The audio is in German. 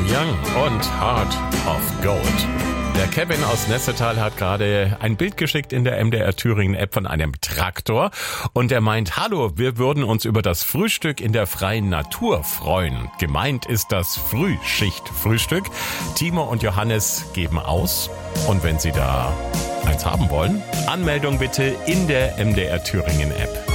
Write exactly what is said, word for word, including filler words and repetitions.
Young und Heart of Gold. Der Kevin aus Nessetal hat gerade ein Bild geschickt in der M D R Thüringen App von einem Traktor und er meint, hallo, wir würden uns über das Frühstück in der freien Natur freuen. Gemeint ist das Frühschichtfrühstück. Timo und Johannes geben aus und wenn Sie da eins haben wollen, Anmeldung bitte in der M D R Thüringen App.